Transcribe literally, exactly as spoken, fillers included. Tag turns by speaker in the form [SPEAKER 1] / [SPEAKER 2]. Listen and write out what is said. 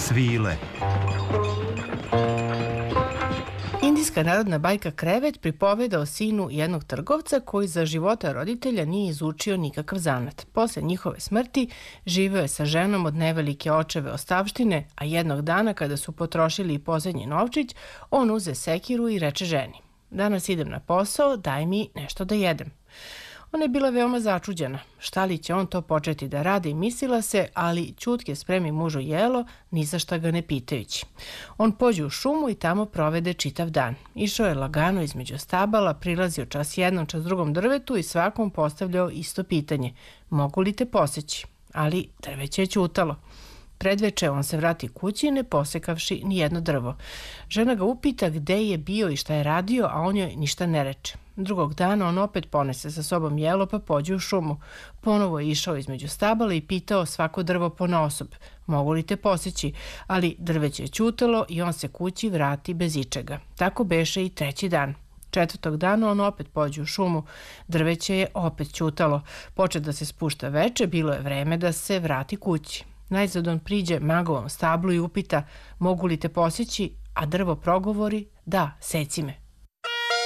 [SPEAKER 1] Svile.
[SPEAKER 2] Indijska narodna bajka Krevet pripoveda o sinu jednog trgovca koji za života roditelja nije izučio nikakav zanat. Posle njihove smrti živeo je sa ženom od nevelike očeve ostavštine, a jednog dana kada su potrošili i poslednji novčić, on uze sekiru i reče ženi: "Danas idem na posao, daj mi nešto da jedem." Ona je bila veoma začuđena. Šta li će on to početi da radi, mislila se, ali ćutke spremi mužu jelo, ni za šta ga ne pitajući. On pođe u šumu i tamo provede čitav dan. Išao je lagano između stabala, prilazio čas jednom, čas drugom drvetu i svakom postavljao isto pitanje: "Mogu li te poseći?" Ali drveće je ćutalo. Predveče on se vrati kući ne posekavši ni jedno drvo. Žena ga upita gde je bio i šta je radio, a on joj ništa ne reče. Drugog dana on opet ponese sa sobom jelo pa pođe u šumu. Ponovo je išao između stabala i pitao svako drvo ponaosob: "Mogu li te poseći?" Ali drveće je ćutalo i on se kući vrati bez ičega. Tako beše i treći dan. Četvrtog dana on opet pođe u šumu. Drveće je opet ćutalo. Poče da se spušta veče, bilo je vreme da se vrati kući. Najzad on priđe magovom stablu i upita: "Mogu li te poseći?" A drvo progovori: "Da, seci me."